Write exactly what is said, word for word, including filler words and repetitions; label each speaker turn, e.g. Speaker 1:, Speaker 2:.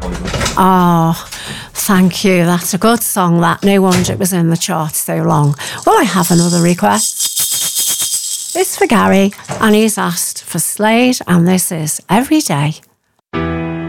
Speaker 1: Oh, thank you. That's a good song, that. No wonder it was in the chart so long. Well, I have another request. It's for Gary, and he's asked for Slade, and this is Every Day.